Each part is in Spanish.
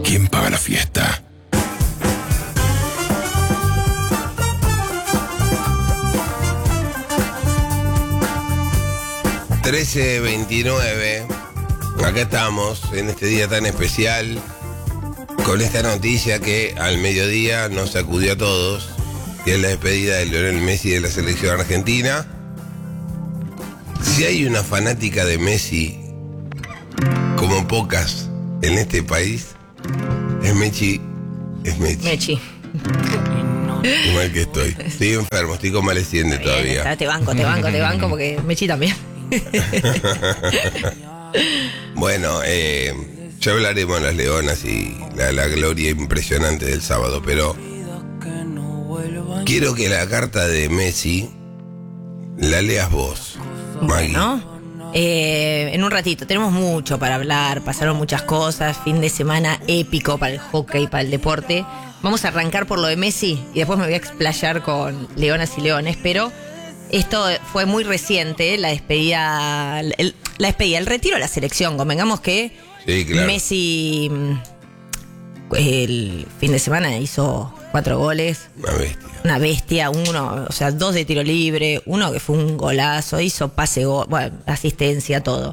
¿Quién paga la fiesta? ...13:29... Acá estamos, en este día tan especial... ...con esta noticia que al mediodía nos sacudió a todos... ...que es la despedida de Lionel Messi de la selección argentina... Si hay una fanática de Messi... ...como pocas en este país... ...es Mechi... Mechi. Qué mal que estoy. Estoy enfermo, estoy convaleciente todavía. Te banco, porque Mechi también. Bueno, ya hablaremos de las Leonas y la gloria impresionante del sábado, pero quiero que la carta de Messi la leas vos, Maggie. Bueno, en un ratito, tenemos mucho para hablar, pasaron muchas cosas, fin de semana épico para el hockey, para el deporte. Vamos a arrancar por lo de Messi y después me voy a explayar con Leonas y Leones, pero esto fue muy reciente, la despedida, el retiro de la selección. Convengamos que sí, claro. Messi el fin de semana hizo 4 goles. Una bestia, 2 de tiro libre, uno que fue un golazo, hizo pase, bueno, asistencia, todo.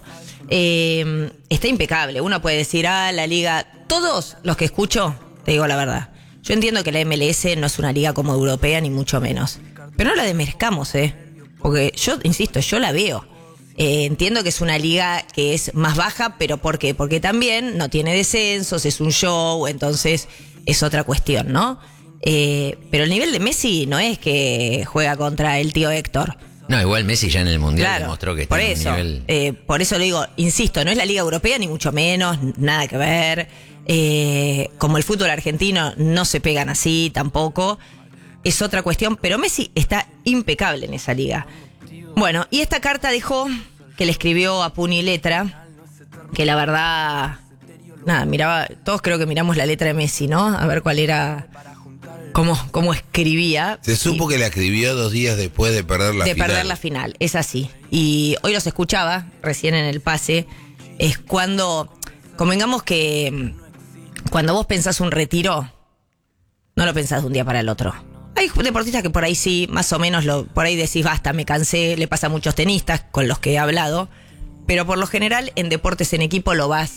Está impecable. Uno puede decir, la liga, todos los que escucho, te digo la verdad, yo entiendo que la MLS no es una liga como europea, ni mucho menos. Pero no la desmerezcamos, porque yo, insisto, yo la veo. Entiendo que es una liga que es más baja, pero ¿por qué? Porque también no tiene descensos, es un show, entonces es otra cuestión, ¿no? Pero el nivel de Messi no es que juega contra el tío Héctor. No, igual Messi ya en el Mundial claro, demostró que está en un nivel... por eso le digo, insisto, no es la liga europea ni mucho menos, nada que ver. Como el fútbol argentino no se pegan así tampoco. Es otra cuestión, pero Messi está impecable en esa liga. Bueno, y esta carta dejó que le escribió a puño y letra, que la verdad, nada, todos creo que miramos la letra de Messi, ¿no? A ver cuál era, cómo escribía. Se supo que la escribió 2 días después de perder la final. De perder la final, es así. Y hoy los escuchaba, recién en el pase, es cuando, convengamos que cuando vos pensás un retiro, no lo pensás de un día para el otro. Hay deportistas que por ahí sí, más o menos, por ahí decís, basta, me cansé, le pasa a muchos tenistas con los que he hablado, pero por lo general en deportes en equipo lo vas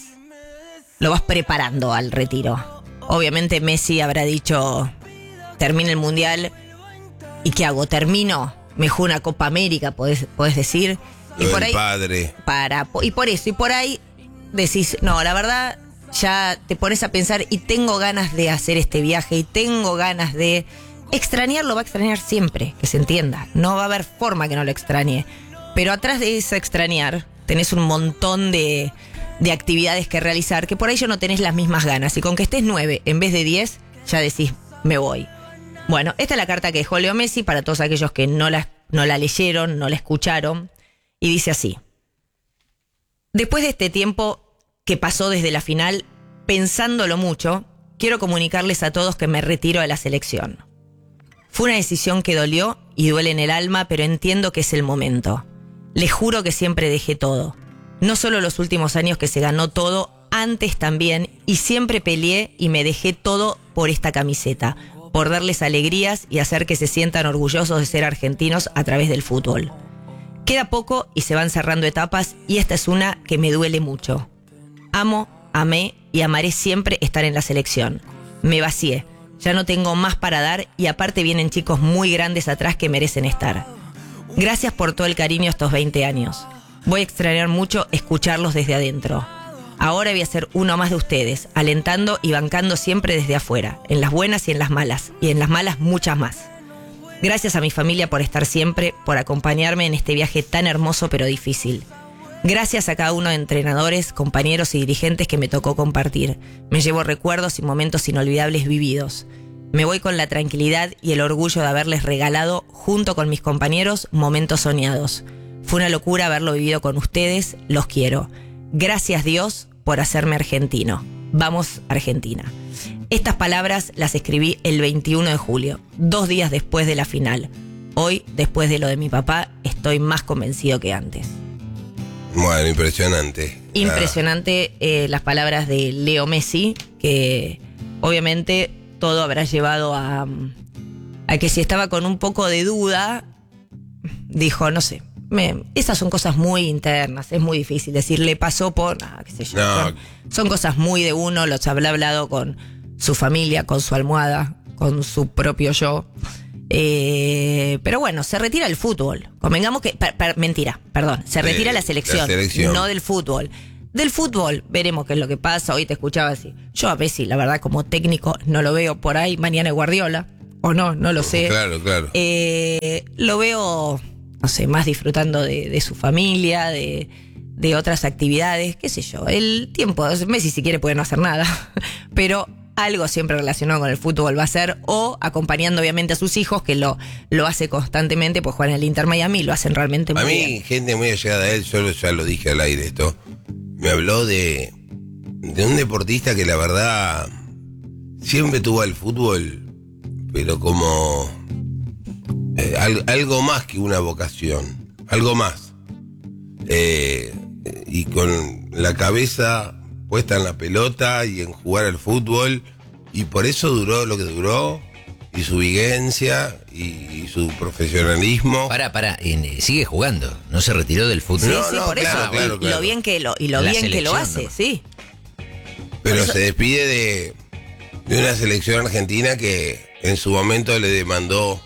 preparando al retiro. Obviamente Messi habrá dicho, termina el Mundial, ¿y qué hago? ¿Termino? Me juego una Copa América, podés decir. Y por ahí, padre. Y por ahí decís, no, la verdad, ya te pones a pensar y tengo ganas de hacer este viaje y tengo ganas de... Extrañarlo va a extrañar siempre, que se entienda. No va a haber forma que no lo extrañe. Pero atrás de ese extrañar tenés un montón de actividades que realizar que por ahí ya no tenés las mismas ganas. Y con que estés 9 en vez de 10, ya decís, me voy. Bueno, esta es la carta que dejó Leo Messi para todos aquellos que no la leyeron, no la escucharon. Y dice así: después de este tiempo que pasó desde la final, pensándolo mucho, quiero comunicarles a todos que me retiro de la selección. Fue una decisión que dolió y duele en el alma, pero entiendo que es el momento. Les juro que siempre dejé todo. No solo los últimos años que se ganó todo, antes también, y siempre peleé y me dejé todo por esta camiseta, por darles alegrías y hacer que se sientan orgullosos de ser argentinos a través del fútbol. Queda poco y se van cerrando etapas, y esta es una que me duele mucho. Amo, amé y amaré siempre estar en la selección. Me vacié. Ya no tengo más para dar y aparte vienen chicos muy grandes atrás que merecen estar. Gracias por todo el cariño estos 20 años. Voy a extrañar mucho escucharlos desde adentro. Ahora voy a ser uno más de ustedes, alentando y bancando siempre desde afuera, en las buenas y en las malas, y en las malas muchas más. Gracias a mi familia por estar siempre, por acompañarme en este viaje tan hermoso pero difícil. Gracias a cada uno de entrenadores, compañeros y dirigentes que me tocó compartir. Me llevo recuerdos y momentos inolvidables vividos. Me voy con la tranquilidad y el orgullo de haberles regalado, junto con mis compañeros, momentos soñados. Fue una locura haberlo vivido con ustedes, los quiero. Gracias Dios por hacerme argentino. Vamos Argentina. Estas palabras las escribí el 21 de julio, 2 días después de la final. Hoy, después de lo de mi papá, estoy más convencido que antes. Bueno, impresionante. Impresionante las palabras de Leo Messi, que obviamente todo habrá llevado a que si estaba con un poco de duda, dijo, no sé, esas son cosas muy internas, es muy difícil decir, le pasó por, qué sé yo. No. Son cosas muy de uno, los habrá hablado con su familia, con su almohada, con su propio yo. Pero bueno, se retira el fútbol. Convengamos que, mentira, perdón, se retira la selección, no del fútbol. Del fútbol veremos qué es lo que pasa. Hoy te escuchaba así. Yo a Messi, la verdad, como técnico, no lo veo por ahí. Mañana es Guardiola, o no lo sé. Claro. Lo veo, no sé, más disfrutando de su familia, de otras actividades, qué sé yo. El tiempo, Messi si quiere puede no hacer nada, pero algo siempre relacionado con el fútbol va a ser, o acompañando obviamente a sus hijos, que lo hace constantemente, pues juegan en el Inter Miami y lo hacen realmente muy bien. A mí, gente muy allegada a él, yo ya lo dije al aire esto, me habló de un deportista que la verdad siempre tuvo al fútbol, pero como algo más que una vocación, algo más. Y con la cabeza puesta en la pelota y en jugar al fútbol, y por eso duró lo que duró, y su vigencia y su profesionalismo. Sigue jugando, no se retiró del fútbol. Sí, por eso. Claro. Y lo bien que lo hace, ¿no? Sí. Pero se despide de una selección argentina que en su momento le demandó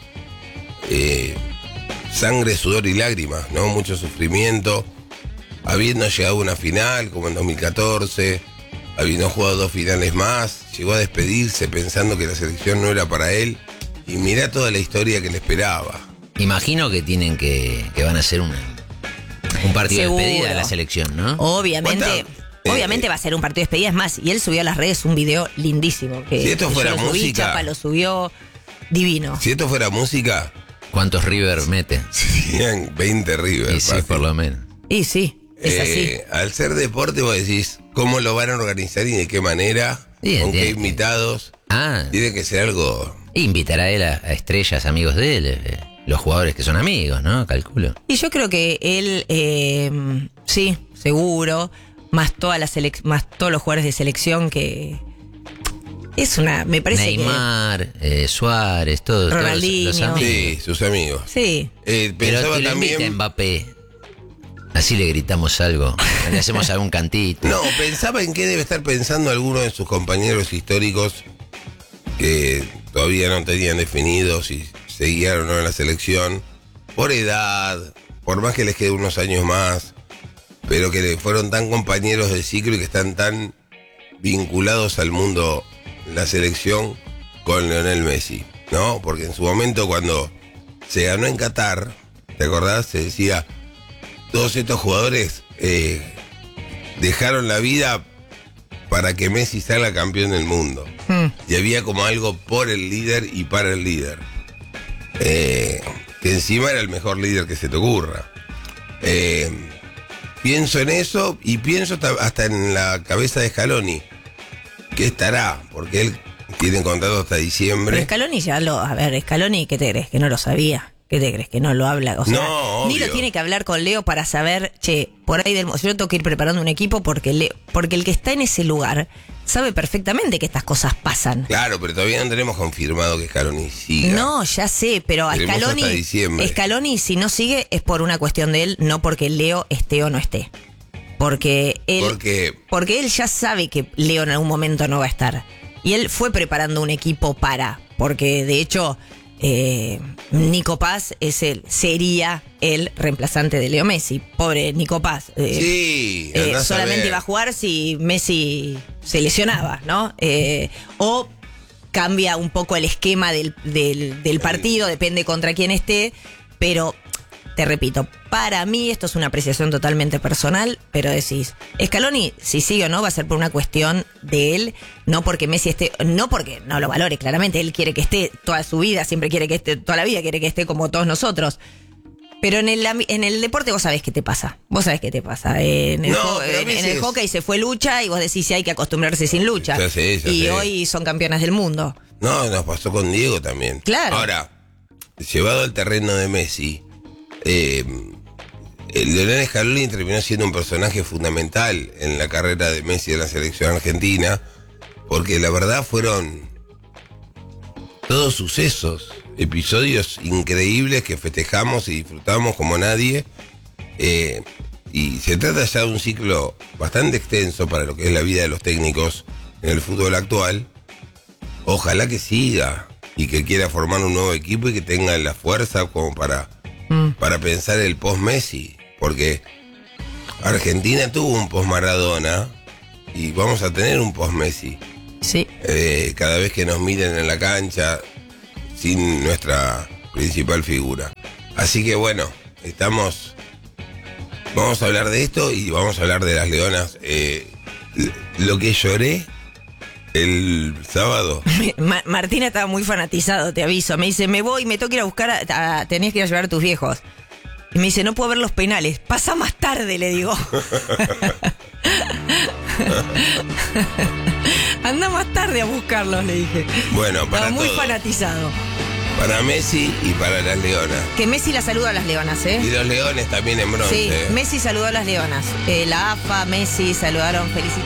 sangre, sudor y lágrimas, ¿no? Mucho sufrimiento. Habiendo llegado a una final, como en 2014, habiendo jugado 2 finales más, llegó a despedirse pensando que la selección no era para él, y mirá toda la historia que le esperaba. Imagino que van a hacer un partido de despedida de la selección, ¿no? Obviamente va a ser un partido de despedida, es más, y él subió a las redes un video lindísimo. Que, si esto fuera música, Chapa lo subió divino. Si esto fuera música, ¿cuántos River mete? Serían 20 River. Y sí, por lo menos. Y sí. Es así. Al ser deporte, vos decís cómo lo van a organizar y de qué manera, con qué invitados. Tiene que ser algo. Invitará a él a estrellas, amigos de él, los jugadores que son amigos, ¿no? Calculo. Y yo creo que él, sí, seguro, más todos los jugadores de selección que. Me parece Neymar, Suárez, todos los amigos. Sí, sus amigos. Sí. Pero que también invita a Mbappé. Así le gritamos algo, le hacemos algún cantito. No, pensaba en qué debe estar pensando alguno de sus compañeros históricos que todavía no tenían definido si seguían o no en la selección, por edad, por más que les quede unos años más, pero que fueron tan compañeros del ciclo y que están tan vinculados al mundo, la selección, con Lionel Messi, ¿no? Porque en su momento cuando se ganó en Qatar, ¿te acordás? Se decía, todos estos jugadores dejaron la vida para que Messi salga campeón del mundo. Y había como algo por el líder y para el líder. Que encima era el mejor líder que se te ocurra. Pienso en eso y pienso hasta en la cabeza de Scaloni. ¿Qué estará? Porque él tiene contrato hasta diciembre. Pero Scaloni Scaloni, ¿qué te crees? Que no lo sabía. ¿Qué te crees? Que no lo habla. O sea, no, ni lo tiene que hablar con Leo para saber, por ahí yo tengo que ir preparando un equipo porque el que está en ese lugar sabe perfectamente que estas cosas pasan. Claro, pero todavía no tenemos confirmado que Scaloni siga. No, ya sé, pero a Scaloni si no sigue es por una cuestión de él, no porque Leo esté o no esté. Porque él ya sabe que Leo en algún momento no va a estar. Y él fue preparando un equipo porque de hecho Nico Paz sería el reemplazante de Leo Messi. Pobre Nico Paz. Solamente iba a jugar si Messi se lesionaba, ¿no? O cambia un poco el esquema del partido, depende contra quién esté, pero te repito, para mí esto es una apreciación totalmente personal, pero decís, Scaloni, si sigue o no, va a ser por una cuestión de él, no porque Messi esté, no porque no lo valore, claramente, él quiere que esté toda su vida, siempre quiere que esté, toda la vida quiere que esté como todos nosotros. Pero en el deporte vos sabés qué te pasa. En el hockey se fue Lucha y vos decís si hay que acostumbrarse sin Lucha. Ya sé. Hoy son campeonas del mundo. No, nos pasó con Diego también. Claro. Ahora, llevado al terreno de Messi, Lionel Scaloni terminó siendo un personaje fundamental en la carrera de Messi en la selección argentina, porque la verdad fueron todos sucesos, episodios increíbles que festejamos y disfrutamos como nadie. Y se trata ya de un ciclo bastante extenso para lo que es la vida de los técnicos en el fútbol actual. Ojalá que siga y que quiera formar un nuevo equipo y que tenga la fuerza como para pensar el post-Messi. Porque Argentina tuvo un post-Maradona y vamos a tener un post-Messi. Sí. Cada vez que nos miren en la cancha sin nuestra principal figura. Así que bueno, vamos a hablar de esto y vamos a hablar de las Leonas. Lo que lloré el sábado. Martina estaba muy fanatizado, te aviso. Me dice, me voy, me tengo que ir a buscar, tenés que ir a llevar a tus viejos. Y me dice, no puedo ver los penales. Pasa más tarde, le digo. Anda más tarde a buscarlos, le dije. Bueno, para estaba muy todos. fanatizado. Para Messi y para las Leonas. Que Messi la saluda a las Leonas, ¿eh? Y los Leones también en bronce. Sí, Messi saludó a las Leonas. La AFA, Messi saludaron, felicitaron.